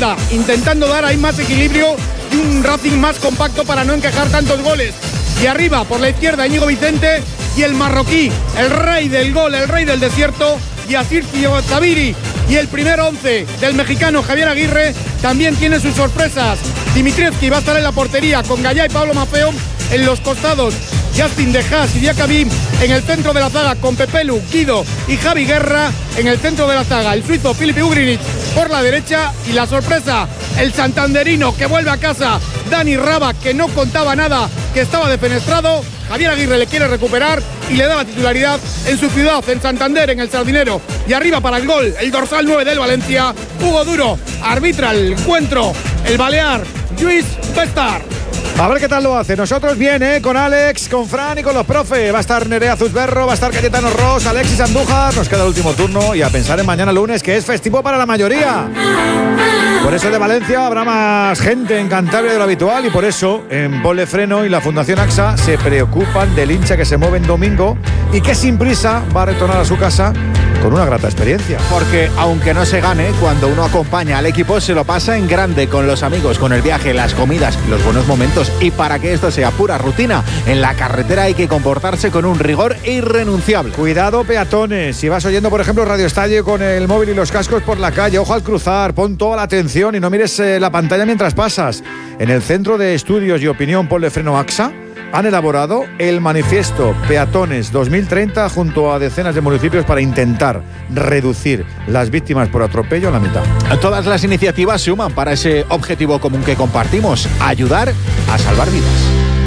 AXA, intentando dar ahí más equilibrio y un Racing más compacto para no encajar tantos goles. Y arriba, por la izquierda, Íñigo Vicente y el marroquí, el rey del gol, el rey del desierto, Yacir Tabiri. Y el primer 11 del mexicano Javier Aguirre también tiene sus sorpresas. Dimitrievski va a estar en la portería con Gallá y Pablo Maffeo en los costados. Justin De Haas y Diacabí en el centro de la zaga con Pepelu, Guido y Javi Guerra en el centro de la zaga. El suizo Filipe Ugrinic por la derecha y la sorpresa, el santanderino que vuelve a casa, Dani Raba, que no contaba nada, que estaba defenestrado. Javier Aguirre le quiere recuperar y le da la titularidad en su ciudad, en Santander, en el Sardinero. Y arriba para el gol, el dorsal 9 del Valencia, Hugo Duro, arbitra el encuentro, el balear, Lluís Bestar. A ver qué tal lo hace. Nosotros bien, con Alex, con Fran y con los profe. Va a estar Nerea Zuzberro, va a estar Cayetano Ross, Alexis Andújar. Nos queda el último turno y a pensar en mañana lunes, que es festivo para la mayoría. Por eso de Valencia habrá más gente en Cantabria de lo habitual y por eso en Ponle Freno y la Fundación AXA se preocupan del hincha que se mueve en domingo y que sin prisa va a retornar a su casa con una grata experiencia. Porque aunque no se gane, cuando uno acompaña al equipo se lo pasa en grande, con los amigos, con el viaje, las comidas y los buenos momentos. Y para que esto sea pura rutina, en la carretera hay que comportarse con un rigor irrenunciable. Cuidado, peatones. Si vas oyendo, por ejemplo, Radio Estadio con el móvil y los cascos por la calle, ojo al cruzar, pon toda la atención y no mires la pantalla mientras pasas. En el Centro de Estudios y Opinión Ponle Freno AXA han elaborado el Manifiesto Peatones 2030 junto a decenas de municipios para intentar reducir las víctimas por atropello a la mitad. Todas las iniciativas suman para ese objetivo común que compartimos: ayudar a salvar vidas.